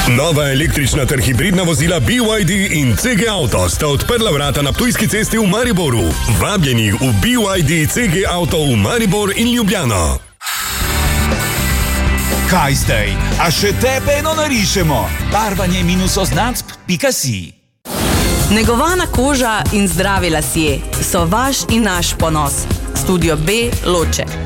Nova električna ter hibridna vozila BYD in CG Auto sta odprla vrata na Ptujski cesti v Mariboru. Vabljeni v BYD CG Auto v Maribor in Ljubljano. Kaj zdaj? A še tebe eno narišemo? Barvanje -oznacb.si. Negovana koža in zdravi lasje so vaš in naš ponos. Studio B Loče.